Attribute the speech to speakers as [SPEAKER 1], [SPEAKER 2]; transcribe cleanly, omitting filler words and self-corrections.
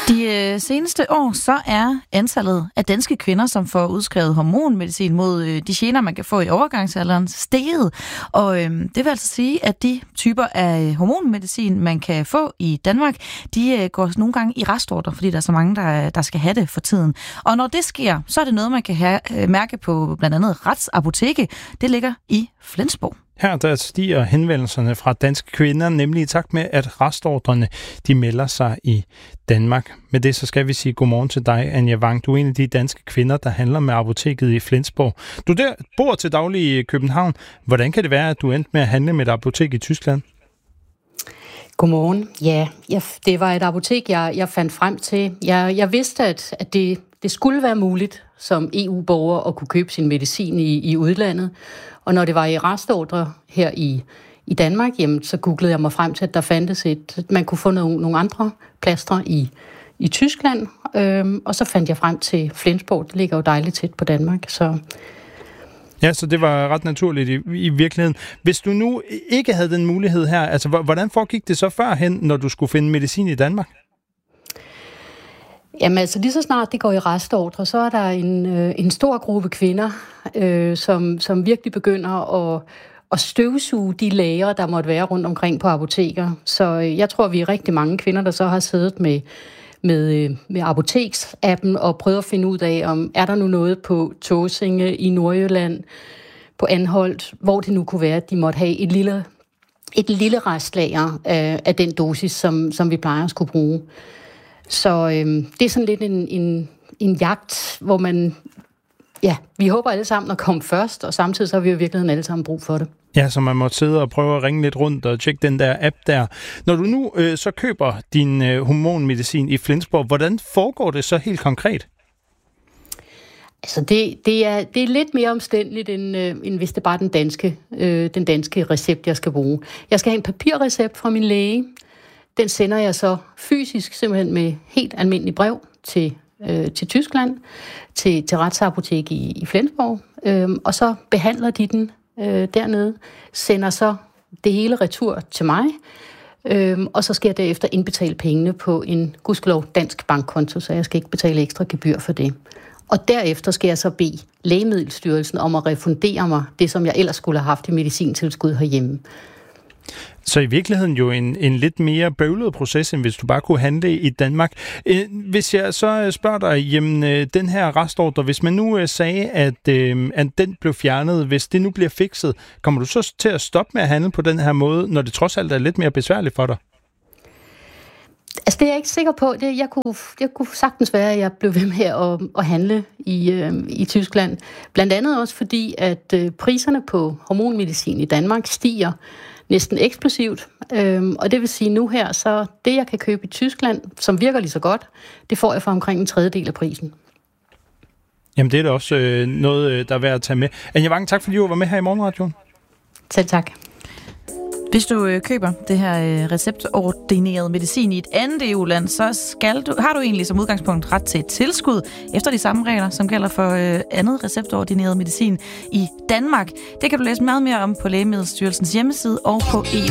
[SPEAKER 1] De seneste år så er antallet af danske kvinder, som får udskrevet hormonmedicin mod de gener, man kan få i overgangsalderen, steget. Og det vil altså sige, at de typer af hormonmedicin, man kan få i Danmark, de går nogle gange i restordre, fordi der er så mange, der skal have det for tiden. Og når det sker, så er det noget, man kan mærke på blandt andet Rats Apoteke. Det ligger i Flensborg.
[SPEAKER 2] Her der stiger henvendelserne fra danske kvinder, nemlig i takt med, at restordrene de melder sig i Danmark. Med det så skal vi sige godmorgen til dig, Anja Wang. Du er en af de danske kvinder, der handler med apoteket i Flensborg. Du bor til daglig i København. Hvordan kan det være, at du endte med at handle med et apotek i Tyskland?
[SPEAKER 3] Godmorgen. Ja, det var et apotek, jeg fandt frem til. Jeg vidste, at det skulle være muligt som EU-borger at kunne købe sin medicin i udlandet. Og når det var i restordre her i Danmark, jamen, så googlede jeg mig frem til, at der fandtes man kunne få nogle andre plastre i Tyskland. Og så fandt jeg frem til Flensborg. Det ligger jo dejligt tæt på Danmark.
[SPEAKER 2] Ja, så det var ret naturligt i virkeligheden. Hvis du nu ikke havde den mulighed her, altså hvordan foregik det så førhen, når du skulle finde medicin i Danmark?
[SPEAKER 3] Jamen altså lige så snart det går i restordre, så er der en stor gruppe kvinder, som virkelig begynder at støvsuge de lagre, der måtte være rundt omkring på apoteker. Så jeg tror, vi er rigtig mange kvinder, der så har siddet med apoteksappen og prøvet at finde ud af, om er der nu noget på Tåsinge i Nordjylland, på Anholt, hvor det nu kunne være, at de måtte have et lille restlager af den dosis, som vi plejer at skulle bruge. Så det er sådan lidt en jagt, hvor vi håber alle sammen at komme først, og samtidig så har vi jo i virkeligheden alle sammen brug for det.
[SPEAKER 2] Ja, så man må sidde og prøve at ringe lidt rundt og tjekke den der app der. Når du nu så køber din hormonmedicin i Flensborg, hvordan foregår det så helt konkret?
[SPEAKER 3] Altså det er lidt mere omstændeligt, end hvis det bare er den danske recept, jeg skal bruge. Jeg skal have en papirrecept fra min læge. Den sender jeg så fysisk simpelthen med helt almindelig brev til Tyskland, til Rats Apotek i Flensborg, og så behandler de den dernede, sender så det hele retur til mig, og så skal jeg derefter indbetale pengene på en gudskelov dansk bankkonto, så jeg skal ikke betale ekstra gebyr for det. Og derefter skal jeg så bede Lægemiddelstyrelsen om at refundere mig det, som jeg ellers skulle have haft i medicintilskud herhjemme.
[SPEAKER 2] Så i virkeligheden jo en lidt mere bøvlet proces, end hvis du bare kunne handle i Danmark. Hvis jeg så spørger dig, jamen den her restordre, hvis man nu sagde, at den blev fjernet, hvis det nu bliver fikset, kommer du så til at stoppe med at handle på den her måde, når det trods alt er lidt mere besværligt for dig?
[SPEAKER 3] Altså det er jeg ikke sikker på. Jeg kunne sagtens være, at jeg blev ved med at handle i Tyskland. Blandt andet også fordi, at priserne på hormonmedicin i Danmark stiger næsten eksplosivt. Og det vil sige nu her, så det jeg kan købe i Tyskland, som virker lige så godt, det får jeg for omkring en tredjedel af prisen.
[SPEAKER 2] Jamen det er da også noget, der er værd at tage med. Anja Wang, tak fordi du var med her i Morgenradioen.
[SPEAKER 3] Selv tak.
[SPEAKER 1] Hvis du køber det her receptordineret medicin i et andet EU-land, så har du egentlig som udgangspunkt ret til et tilskud efter de samme regler, som gælder for andet receptordineret medicin i Danmark. Det kan du læse meget mere om på Lægemiddelstyrelsens hjemmeside og på EU.